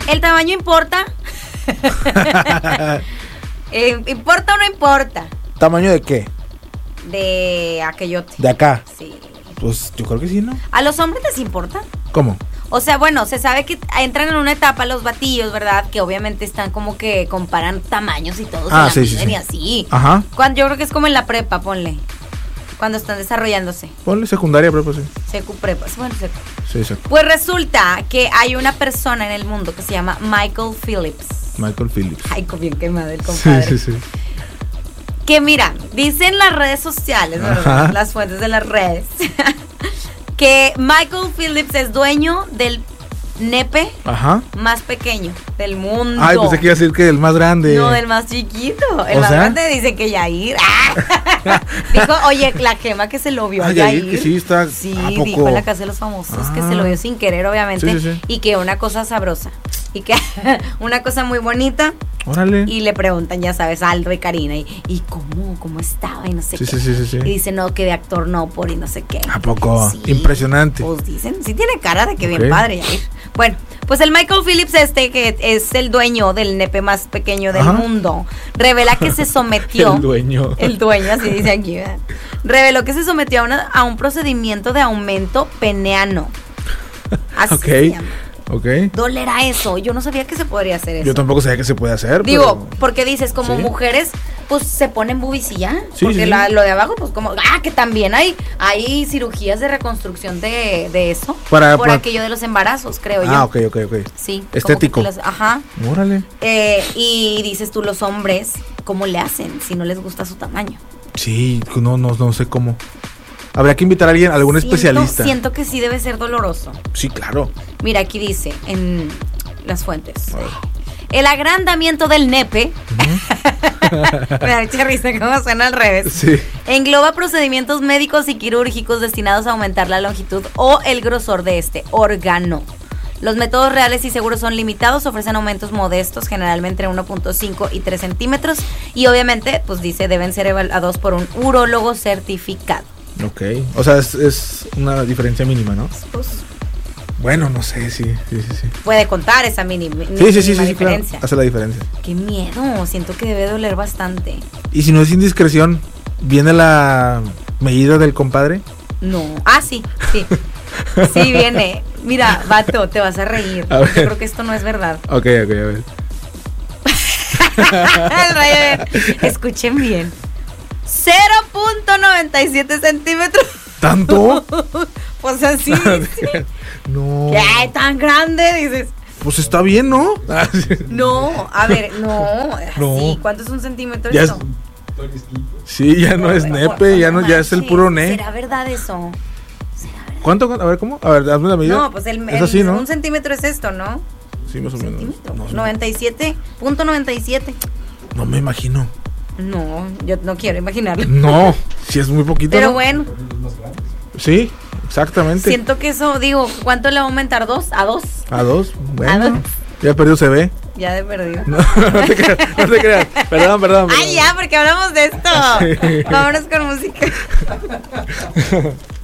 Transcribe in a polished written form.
¿El tamaño importa? ¿Importa o no importa? ¿Tamaño de qué? De aquellote. ¿De acá? Sí. Pues yo creo que sí, ¿no? ¿A los hombres les importa? ¿Cómo? O sea, bueno, se sabe que entran en una etapa los batillos, ¿verdad? Que obviamente están como que comparan tamaños y todo. Sí. Y así. Ajá. Yo creo que es como en la prepa, ponle. Cuando están desarrollándose. Ponle secundaria, prepa, sí. Prepa. Bueno, Sí, secu. Pues resulta que hay una persona en el mundo que se llama Michael Phillips. Michael Phillips. Ay, bien quemado el compadre. Sí. Que mira, dicen las redes sociales, ¿verdad? Ajá. Las fuentes de las redes, que Michael Phillips es dueño del nepe más pequeño del mundo. Ay, pensé que iba a decir que el más grande. No, del más chiquito. El más grande dice que Yair. Dijo, oye, la Gema que se lo vio a Yair. Que sí está. Sí, ¿a poco? dijo en la Casa de los Famosos que se lo vio sin querer, obviamente. Sí. Y que una cosa sabrosa. Y que una cosa muy bonita. Órale. Y le preguntan, ya sabes, a Aldo y Karina, ¿y cómo estaba? Y no sé qué. Sí. Y dice, no, que de actor no, por y no sé qué. ¿A poco? Sí, impresionante. Pues dicen, sí tiene cara de que bien padre, Yair. Bueno, pues el Michael Phillips que es el dueño del nepe más pequeño del mundo, revela que se sometió. El dueño, así dice aquí, ¿verdad? Reveló que se sometió a un procedimiento de aumento peneano. Así se llama. Ok. ¿Dolerá eso? Yo no sabía que se podría hacer eso. Yo tampoco sabía que se puede hacer. Digo, porque dices, como mujeres, pues se ponen boobies y ya. Sí, porque sí. Lo de abajo, pues como, que también hay cirugías de reconstrucción de eso. Por aquello de los embarazos, creo yo. Ok. Sí. Estético. Ajá. Órale. Y dices tú, los hombres, ¿cómo le hacen si no les gusta su tamaño? Sí, no sé cómo. Habría que invitar a alguien, algún especialista. Siento que sí debe ser doloroso. Sí, claro. Mira, aquí dice en las fuentes. El agrandamiento del nepe. Me da mucha risa cómo suena al revés. Sí. Engloba procedimientos médicos y quirúrgicos destinados a aumentar la longitud o el grosor de este órgano. Los métodos reales y seguros son limitados, ofrecen aumentos modestos, generalmente entre 1.5 y 3 centímetros. Y obviamente, pues dice, deben ser evaluados por un urólogo certificado. Ok, o sea, es una diferencia mínima, ¿no? Pues, bueno, no sé, sí. puede contar esa mínima Sí, diferencia. claro, hace la diferencia. Qué miedo, siento que debe doler bastante. ¿Y si no es indiscreción, viene la medida del compadre? No, sí. Sí viene. Mira, vato, te vas a reír. Yo creo que esto no es verdad. Ok, a ver. Escuchen bien. 0.97 centímetros. ¿Tanto? Pues así. No. ¿Qué? ¿Tan grande? Dices. Pues está bien, ¿no? No, a ver, no. No. ¿Cuánto es un centímetro Ya eso? Sí, ya no es nepe, ya es el puro ne. ¿Será verdad eso? ¿Cuánto? A ver, ¿cómo? A ver, hazme la medida. No, pues es así, ¿no? un centímetro es esto, ¿no? Sí, más o menos. No, 97.97. No me imagino. No, yo no quiero imaginarlo. No, si es muy poquito. Pero ¿no? bueno. Sí, exactamente. Siento que eso, digo, ¿cuánto le va a aumentar? ¿2? ¿A 2? ¿A 2? Bueno. ¿A 2? Ya perdió se ve. Ya de perdido. No te creas. Perdón. Ay, ya, porque hablamos de esto. Sí. Vámonos con música.